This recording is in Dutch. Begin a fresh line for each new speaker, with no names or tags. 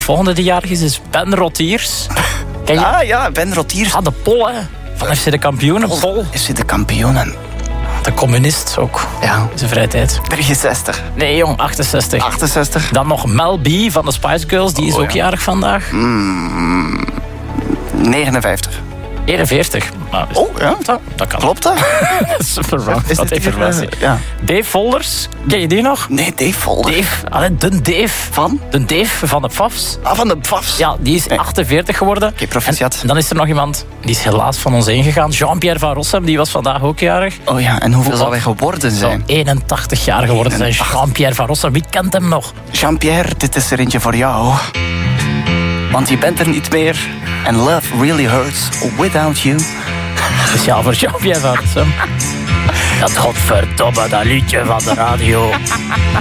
Volgende die jarig is Ben Rotiers. Ken je?
Ah ja, Ben Rotiers.
Ah, de Pol, hè. Van FC de Kampioenen. Pol.
FC de Kampioenen.
De communist ook.
Ja.
In zijn vrije tijd.
Ben je 60?
Nee, jong, 68.
68.
Dan nog Mel B van de Spice Girls. Die is ook jarig vandaag.
59.
41. Nou, dus
Ja.
dat kan.
Klopt dat?
Dat is verwarrend.
Is
Dat
dit
informatie.
ja.
Dave Volders. Ken je die nog?
Nee, Dave Volder.
Dave. Allee, de Dave.
Van?
De Dave van de Pfafs.
Ah, van de Pfafs.
Ja, die is 48 geworden.
Oké, proficiat.
En dan is er nog iemand, die is helaas van ons heen gegaan. Jean-Pierre van Rossum, die was vandaag ook jarig.
Oh ja, en hoeveel zal hij geworden
Zou
zijn?
81 jaar geworden zijn. Jean-Pierre van Rossum, wie kent hem nog?
Jean-Pierre, dit is er eentje voor jou. Want je bent er niet meer. And love really hurts without you.
Speciaal voor Jean-Pierre van Rossum. Dat godverdomme, dat liedje van de radio.